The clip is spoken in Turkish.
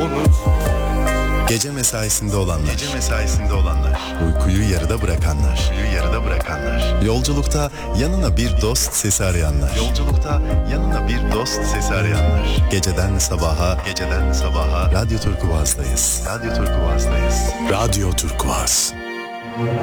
Gece mesaisinde olanlar, uykuyu yarıda bırakanlar, yolculukta yanına bir dost sesi arayanlar, geceden sabaha, Radyo Turkuaz'dayız. Radyo Turkuaz.